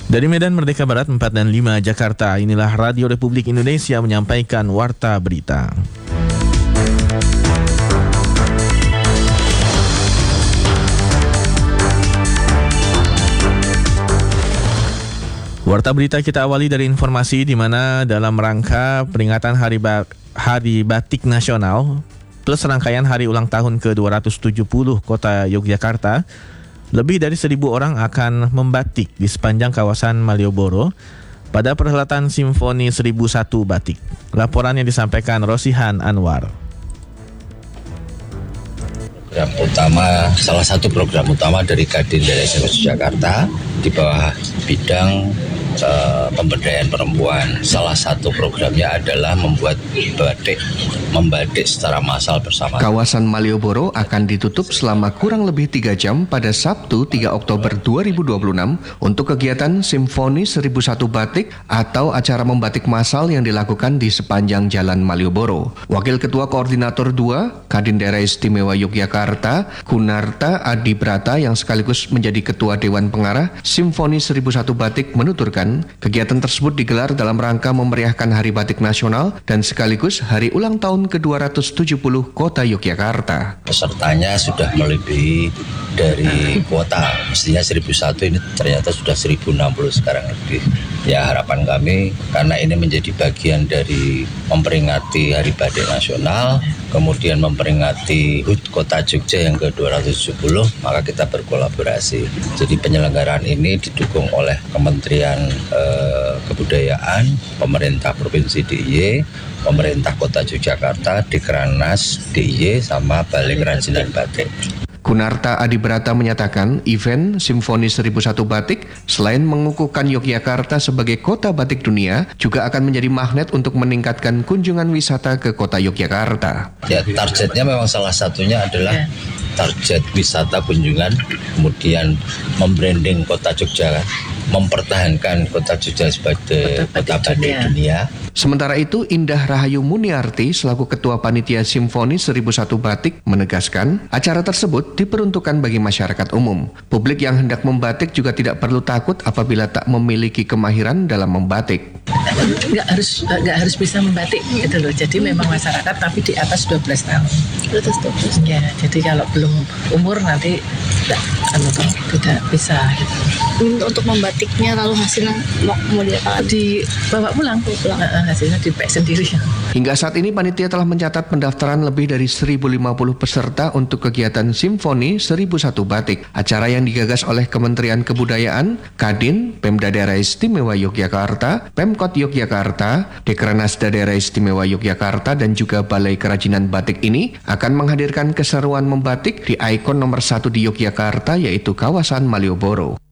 Dari Medan Merdeka Barat 4 dan 5 Jakarta, inilah Radio Republik Indonesia menyampaikan Warta Berita. Warta Berita kita awali dari informasi di mana dalam rangka peringatan Hari Batik Nasional plus rangkaian hari ulang tahun ke-270 Kota Yogyakarta, lebih dari 1.000 orang akan membatik di sepanjang kawasan Malioboro pada perhelatan Simfoni 1001 Batik. Laporan yang disampaikan Rosihan Anwar. Salah satu program utama dari Kadin Daerah Istimewa Yogyakarta di bawah bidang pemberdayaan perempuan. Salah satu programnya adalah membuat membatik secara massal bersama. Kawasan Malioboro akan ditutup selama kurang lebih 3 jam pada Sabtu 3 Oktober 2026 untuk kegiatan Simfoni 1001 Batik atau acara membatik massal yang dilakukan di sepanjang Jalan Malioboro. Wakil Ketua Koordinator 2 Kadin Daerah Istimewa Yogyakarta, Kunarta Adibrata yang sekaligus menjadi Ketua Dewan Pengarah Simfoni 1001 Batik menuturkan, kegiatan tersebut digelar dalam rangka memeriahkan Hari Batik Nasional dan sekaligus hari ulang tahun ke-270 Kota Yogyakarta. Pesertanya sudah melebihi dari kuota, mestinya 1001 ini ternyata sudah 1060 sekarang lebih. Ya, harapan kami karena ini menjadi bagian dari memperingati Hari Batik Nasional, kemudian memperingati HUT Kota Jogja yang ke-270, maka kita berkolaborasi. Jadi penyelenggaraan ini didukung oleh Kementerian Kebudayaan, pemerintah Provinsi DIY, pemerintah Kota Yogyakarta, Dekrannas DIY, sama Balai Kerajinan Batik. Kunarta Adibrata menyatakan event Simfoni 1001 Batik selain mengukuhkan Yogyakarta sebagai kota batik dunia, juga akan menjadi magnet untuk meningkatkan kunjungan wisata ke kota Yogyakarta. Ya, targetnya memang salah satunya adalah target wisata kunjungan, kemudian membranding kota Jogja, mempertahankan kota Jogja sebagai kota batik dunia. Sementara itu, Indah Rahayu Muniarti selaku Ketua Panitia Simfoni 1001 Batik menegaskan, acara tersebut diperuntukkan bagi masyarakat umum. Publik yang hendak membatik juga tidak perlu takut apabila tak memiliki kemahiran dalam membatik. Nggak harus bisa membatik gitu loh. Jadi memang masyarakat tapi di atas 12 tahun. Di atas 12. Ya, jadi kalau belum umur nanti tidak bisa gitu. Untuk membatiknya lalu hasilnya mau dibawa pulang. Hasilnya dipek sendiri. Hingga saat ini panitia telah mencatat pendaftaran lebih dari 1.050 peserta untuk kegiatan Simfoni 1001 Batik. Acara yang digagas oleh Kementerian Kebudayaan, Kadin, Pemda Daerah Istimewa Yogyakarta, Pemkot Yogyakarta, Dekrannas Daerah Istimewa Yogyakarta, dan juga Balai Kerajinan Batik ini akan menghadirkan keseruan membatik di ikon nomor 1 di Yogyakarta, yaitu kawasan Malioboro.